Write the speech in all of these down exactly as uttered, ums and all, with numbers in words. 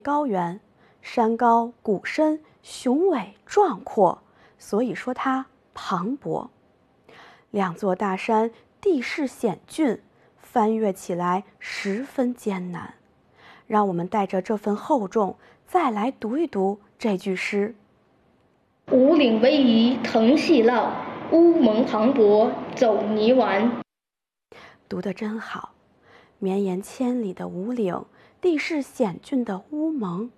高原，山高谷深，雄伟壮阔，所以说它磅礴。两座大山地势险峻，翻越起来十分艰难。让我们带着这份厚重，再来读一读这句诗： 五岭逶迤腾细浪，乌蒙磅礴走泥丸。 读得真好！绵延千里的五岭，地势险峻的乌蒙。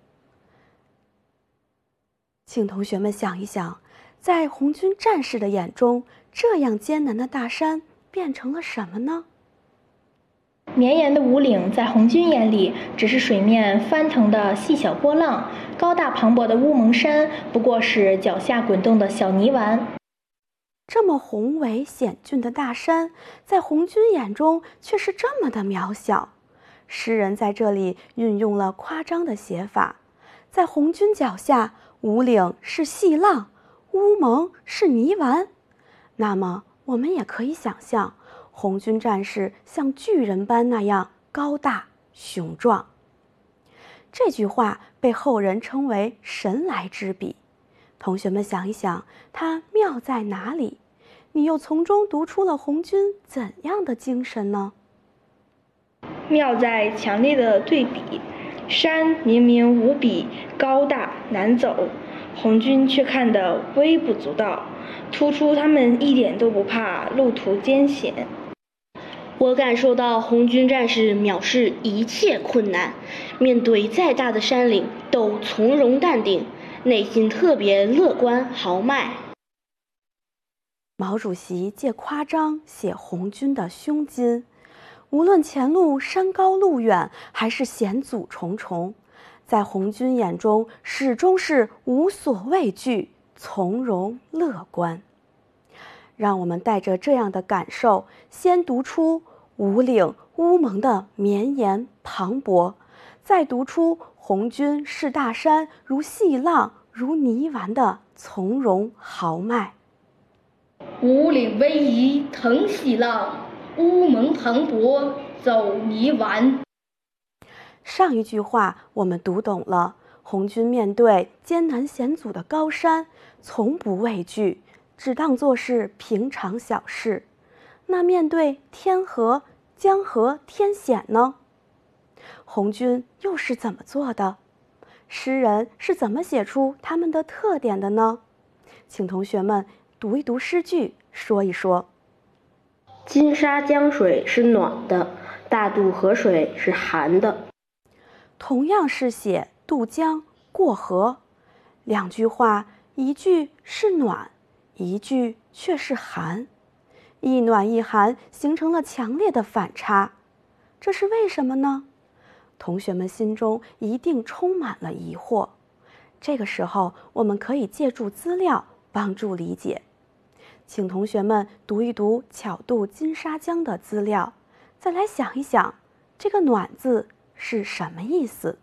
请同学们想一想，在红军战士的眼中，这样艰难的大山变成了什么呢？ 绵延的五岭在红军眼里只是水面翻腾的细小波浪，高大磅礴的乌蒙山不过是脚下滚动的小泥丸。 这么宏伟险峻的大山，在红军眼中却是这么的渺小。诗人在这里运用了夸张的写法，在红军脚下，五岭是细浪，乌蒙是泥丸。那么我们也可以想象，红军战士像巨人般那样高大雄壮。这句话被后人称为神来之笔。同学们想一想，它妙在哪里？你又从中读出了红军怎样的精神呢？ 妙在强烈的对比，山明明无比高大难走，红军却看得微不足道，突出他们一点都不怕路途艰险。 我感受到红军战士藐视一切困难，面对再大的山岭都从容淡定，内心特别乐观豪迈。 毛主席借夸张写红军的胸襟，无论前路山高路远，还是险阻重重，在红军眼中始终是无所畏惧，从容乐观。让我们带着这样的感受，先读出五岭乌蒙的绵延磅礴，再读出红军是大山如细浪如泥丸的从容豪迈。 五岭逶迤腾细浪，乌蒙磅礴走泥丸。 上一句话我们读懂了，红军面对艰难险阻的高山，从不畏惧，只当作是平常小事。那面对天河、江河天险呢？红军又是怎么做的？诗人是怎么写出他们的特点的呢？请同学们读一读诗句，说一说。 金沙江水是暖的，大渡河水是寒的。 同样是写渡江过河，两句话，一句是暖，一句却是寒，一暖一寒形成了强烈的反差，这是为什么呢？同学们心中一定充满了疑惑。这个时候，我们可以借助资料帮助理解。请同学们读一读巧渡金沙江的资料，再来想一想，这个暖字是什么意思？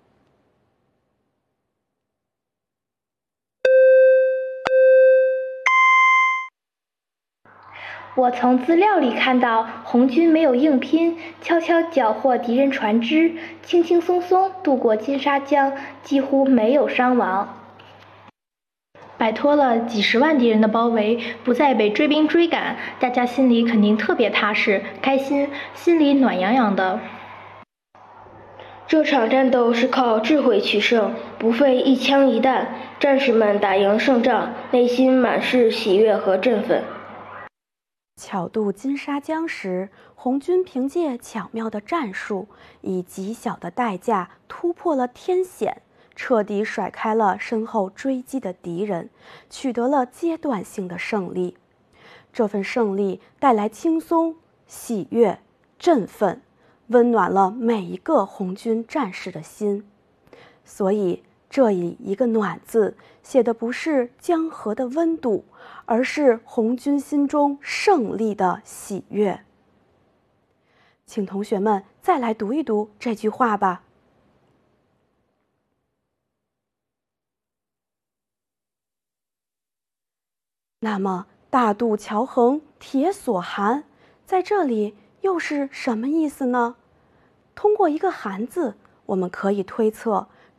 我从资料里看到，红军没有硬拼，悄悄缴获敌人船只，轻轻松松渡过金沙江，几乎没有伤亡，摆脱了几十万敌人的包围，不再被追兵追赶，大家心里肯定特别踏实、开心，心里暖洋洋的。 这场战斗是靠智慧取胜，不费一枪一弹，战士们打赢胜仗，内心满是喜悦和振奋。 巧渡金沙江时，红军凭借巧妙的战术，以极小的代价突破了天险，彻底甩开了身后追击的敌人，取得了阶段性的胜利。这份胜利带来轻松、喜悦、振奋，温暖了每一个红军战士的心。所以这里一个暖字写的不是江河的温度，而是红军心中胜利的喜悦。请同学们再来读一读这句话吧。那么大渡桥横铁索寒，在这里又是什么意思呢？通过一个寒字，我们可以推测